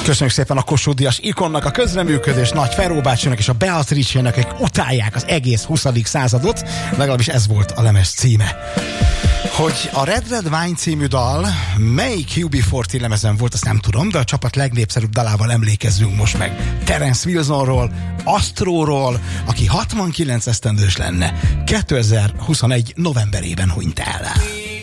Köszönjük szépen a Kossuth Díjas ikonnak a közreműködés, Nagy Feró bácsinak és a Beatrice-nek, akik utálják az egész 20. századot, legalábbis ez volt a lemez címe. Hogy a Red Red Wine című dal melyik UB40 lemezen volt, azt nem tudom, de a csapat legnépszerűbb dalával emlékezzünk most meg. Terence Wilsonról, Astróról, aki 69 esztendős lenne. 2021 novemberében hunyt el.